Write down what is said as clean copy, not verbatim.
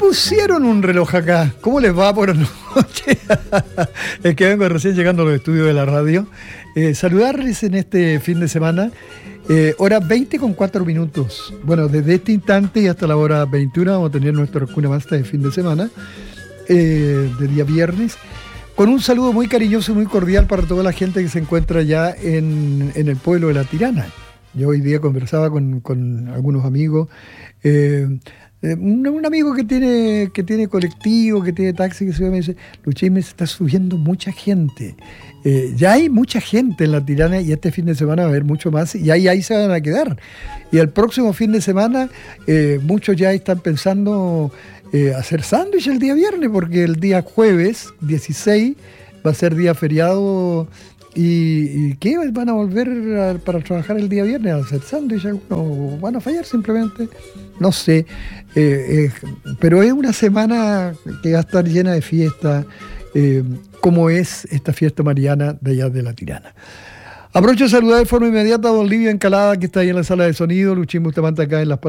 pusieron un reloj acá. ¿Cómo les va por la noche? Es que vengo recién llegando a los estudios de la radio. Saludarles en este fin de semana. Hora 20:04. Bueno, desde este instante y hasta la hora 21 vamos a tener nuestro Cuna Basta de fin de semana, de día viernes, con un saludo muy cariñoso y muy cordial para toda la gente que se encuentra ya en el pueblo de La Tirana. Yo hoy día conversaba con algunos amigos. Un amigo que tiene colectivo, que tiene taxi, que me dice: Luchín, me está subiendo mucha gente. Ya hay mucha gente en La Tirana y este fin de semana va a haber mucho más y ahí se van a quedar. Y el próximo fin de semana muchos ya están pensando hacer sándwich el día viernes, porque el día jueves 16 va a ser día feriado. ¿Y qué? ¿Van a volver para trabajar el día viernes a hacer sándwich? ¿O van a fallar simplemente? No sé. Pero es una semana que va a estar llena de fiesta, como es esta fiesta mariana de allá de La Tirana. Aprovecho de saludar de forma inmediata a don Livio Encalada, que está ahí en la sala de sonido. Luchín Bustamante acá en las